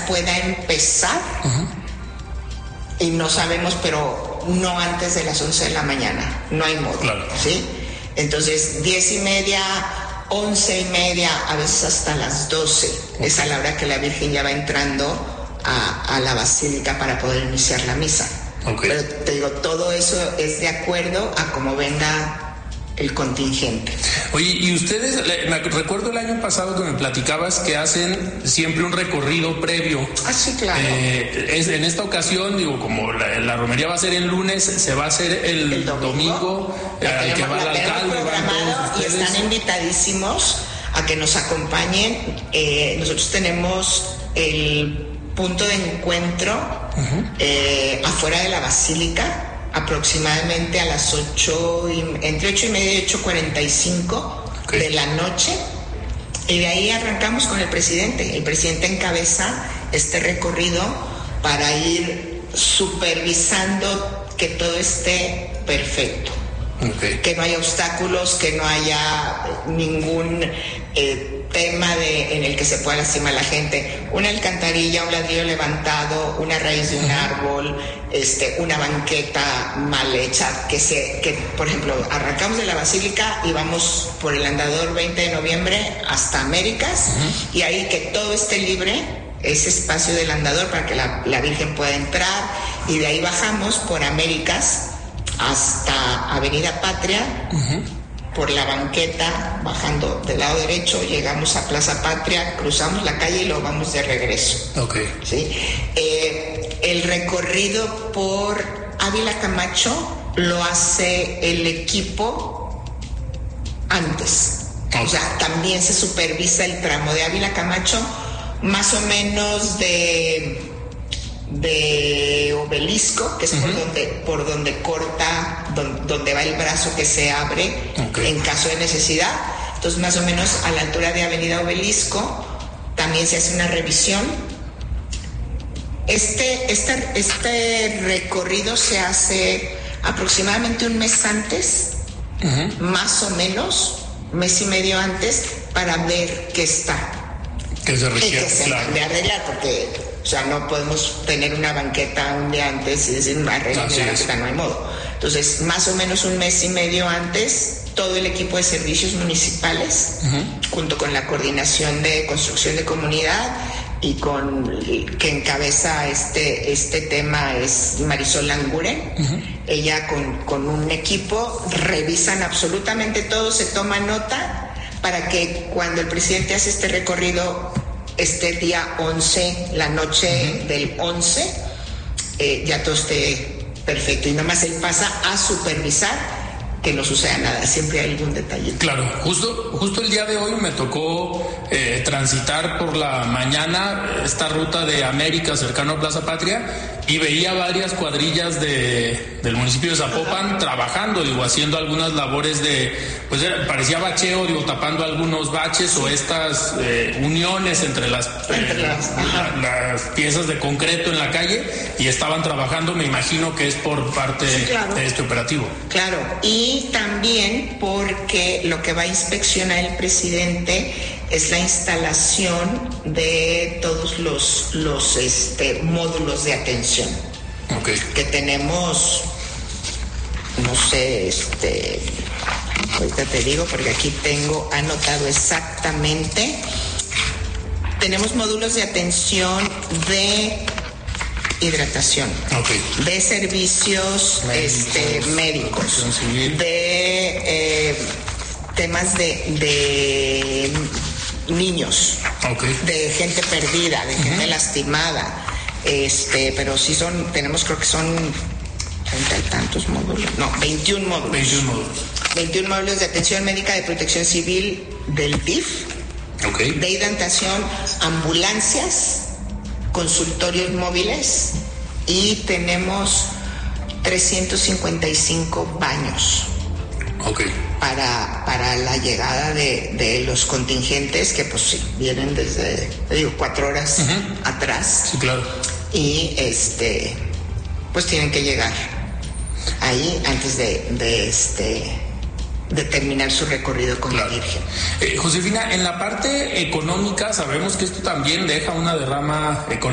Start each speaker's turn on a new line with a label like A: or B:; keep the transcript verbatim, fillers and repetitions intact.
A: misa pueda empezar, uh-huh. y no sabemos, pero no antes de las once de la mañana, no hay modo, claro. ¿Sí? Entonces, diez y media, once y media, a veces hasta las doce, okay. Es a la hora que la Virgen ya va entrando a, a la basílica para poder iniciar la misa. Okay. Pero te digo, todo eso es de acuerdo a cómo venga el contingente.
B: Oye, y ustedes, me recuerdo el año pasado que me platicabas que hacen siempre un recorrido previo.
A: Ah, sí, claro.
B: Eh, es, en esta ocasión, digo, como la, la romería va a ser el lunes, se va a hacer el, el domingo, domingo
A: eh, al que va el alcalde. Y están invitadísimos a que nos acompañen. Eh, nosotros tenemos el punto de encuentro uh-huh. eh, afuera de la basílica, aproximadamente a las ocho, y, entre ocho y media y ocho cuarenta y cinco okay. de la noche, y de ahí arrancamos con el presidente. El presidente encabeza este recorrido para ir supervisando que todo esté perfecto, okay. que no haya obstáculos, que no haya ningún eh, tema de, en el que se pueda lastimar a la gente. Una alcantarilla, un ladrillo levantado, una raíz de un árbol, este, una banqueta mal hecha, que se, que por ejemplo, arrancamos de la basílica y vamos por el andador veinte de noviembre hasta Américas, uh-huh. y ahí que todo esté libre, ese espacio del andador para que la, la Virgen pueda entrar, y de ahí bajamos por Américas hasta Avenida Patria, uh-huh. por la banqueta, bajando del lado derecho, llegamos a Plaza Patria, cruzamos la calle y luego vamos de regreso.
B: Okay.
A: ¿Sí? Eh, el recorrido por Ávila Camacho lo hace el equipo antes. Okay. O sea, también se supervisa el tramo de Ávila Camacho, más o menos de... de Obelisco, que es uh-huh. por donde por donde corta, don, donde va el brazo que se abre, okay. en caso de necesidad. Entonces, más o menos a la altura de Avenida Obelisco también se hace una revisión. Este, este, este recorrido se hace aproximadamente un mes antes, uh-huh. más o menos, mes y medio antes, para ver qué está.
B: Que se requiere,
A: y que se
B: claro.
A: de arreglar, porque o sea, no podemos tener una banqueta un día antes y decir, arreglar la banqueta, no hay modo. Entonces, más o menos un mes y medio antes, todo el equipo de servicios municipales, uh-huh. junto con la coordinación de construcción de comunidad y con que encabeza este, este tema es Marisol Languren, uh-huh. ella con, con un equipo revisan absolutamente todo, se toma nota para que cuando el presidente hace este recorrido, este día once, la noche uh-huh. del once, eh, ya todo esté perfecto, y nomás él pasa a supervisar que no suceda nada, siempre hay algún detalle.
B: Claro, justo, justo el día de hoy me tocó eh, transitar por la mañana esta ruta de América cercano a Plaza Patria, y veía varias cuadrillas de, del municipio de Zapopan Ajá. trabajando, digo, haciendo algunas labores de, pues parecía bacheo, digo, tapando algunos baches sí. o estas eh, uniones entre las,
A: entre
B: eh,
A: las,
B: la, las piezas de concreto en la calle, y estaban trabajando, me imagino que es por parte sí, claro. de este operativo.
A: Claro, y también porque lo que va a inspeccionar el presidente es la instalación de todos los, los este, módulos de atención.
B: Okay.
A: Que tenemos, no sé, este, ahorita te digo porque aquí tengo anotado exactamente. Tenemos módulos de atención de hidratación,
B: okay.
A: de servicios médicos, este, médicos de eh, temas de, de niños,
B: okay.
A: de gente perdida, de uh-huh. gente lastimada, este, pero sí son, tenemos creo que son treinta y tantos módulos, no, veintiún módulos.
B: veintiún módulos.
A: veintiún módulos de atención médica de protección civil del D I F,
B: okay.
A: de hidratación, ambulancias, consultorios móviles, y tenemos trescientos cincuenta y cinco baños
B: okay.
A: para, para la llegada de, de los contingentes que pues sí, vienen desde, digo, cuatro horas uh-huh. atrás.
B: Sí, claro.
A: Y este, pues tienen que llegar ahí antes de, de este de terminar su recorrido con claro. la Virgen.
B: Eh, Josefina, en la parte económica sabemos que esto también deja una derrama económica